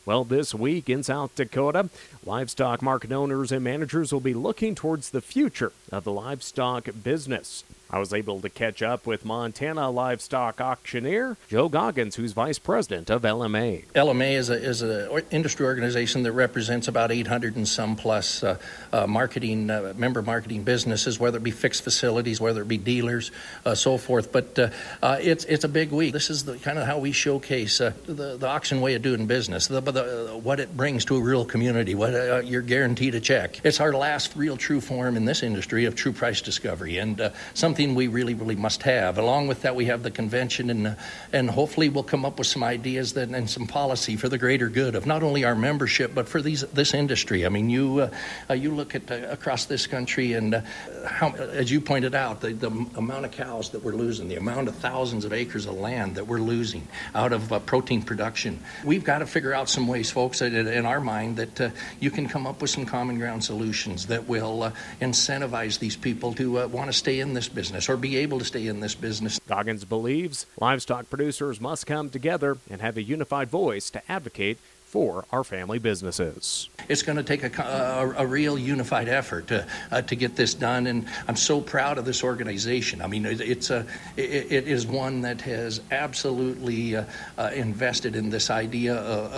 Well, this week in South Dakota, livestock market owners and managers will be looking towards the future of the livestock business. I was able to catch up with Montana livestock auctioneer Joe Goggins, who's vice president of LMA. LMA is an industry organization that represents about 800 and some plus member marketing businesses, whether it be fixed facilities, whether it be dealers, so forth. But it's a big week. This is kind of how we showcase the auction way of doing business, what it brings to a real community, what you're guaranteed a check. It's our last real true form in this industry of true price discovery, and something we really must have. Along with that, we have the convention, and hopefully we'll come up with some ideas and some policy for the greater good of not only our membership, but for this industry. I mean, you look at across this country, and how, as you pointed out, the amount of cows that we're losing, the amount of thousands of acres of land that we're losing out of protein production. We've got to figure out some ways, folks, in our mind, that you can come up with some common ground solutions that will incentivize these people to want to stay in this business or be able to stay in this business. Goggins believes livestock producers must come together and have a unified voice to advocate for our family businesses. It's going to take a real unified effort to get this done, and I'm so proud of this organization. I mean, it is one that has absolutely invested in this idea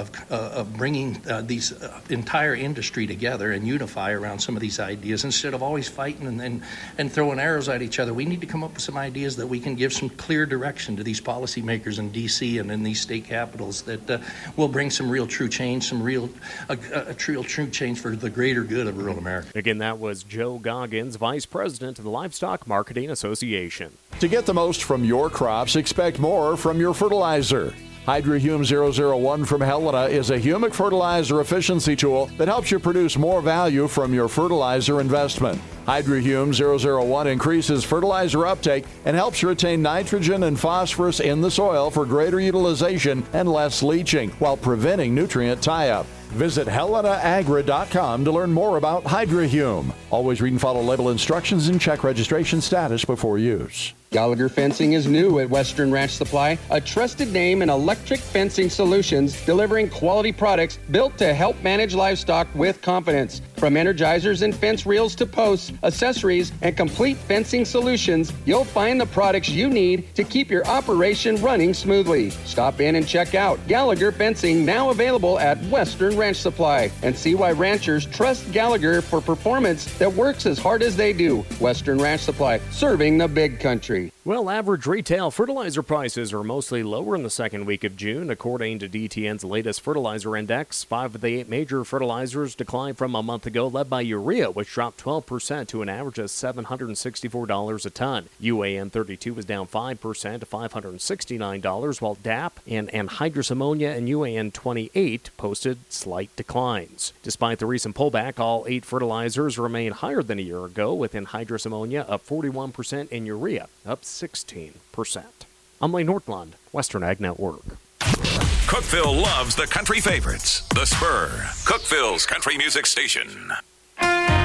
of bringing these entire industry together and unify around some of these ideas instead of always fighting and throwing arrows at each other. We need to come up with some ideas that we can give some clear direction to these policymakers in D.C. and in these state capitals that will bring some real true change, some real true change for the greater good of rural America. Again, that was Joe Goggins, Vice President of the Livestock Marketing Association. To get the most from your crops, expect more from your fertilizer. HydroHume 001 from Helena is a humic fertilizer efficiency tool that helps you produce more value from your fertilizer investment. HydroHume 001 increases fertilizer uptake and helps retain nitrogen and phosphorus in the soil for greater utilization and less leaching while preventing nutrient tie-up. Visit HelenaAgra.com to learn more about HydroHume. Always read and follow label instructions and check registration status before use. Gallagher Fencing is new at Western Ranch Supply, a trusted name in electric fencing solutions, delivering quality products built to help manage livestock with confidence. From energizers and fence reels to posts, accessories, and complete fencing solutions, you'll find the products you need to keep your operation running smoothly. Stop in and check out Gallagher Fencing, now available at Western Ranch Supply, and see why ranchers trust Gallagher for performance that works as hard as they do. Western Ranch Supply, serving the big country. Well, average retail fertilizer prices are mostly lower in the second week of June. According to DTN's latest fertilizer index, 5 of the 8 major fertilizers declined from a month ago, led by urea, which dropped 12% to an average of $764 a ton. UAN 32 was down 5% to $569, while DAP and anhydrous ammonia and UAN 28 posted slight declines. Despite the recent pullback, all 8 fertilizers remain higher than a year ago, with anhydrous ammonia up 41% and urea up 16%. I'm Lane Nordlund, Western Ag Network. Cookeville loves the country favorites. The Spur, Cookeville's country music station.